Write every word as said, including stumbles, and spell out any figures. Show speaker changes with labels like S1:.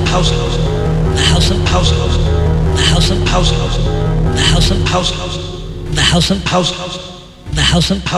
S1: house, the house of house, the house of house, the house of house, the house of house, the house of house.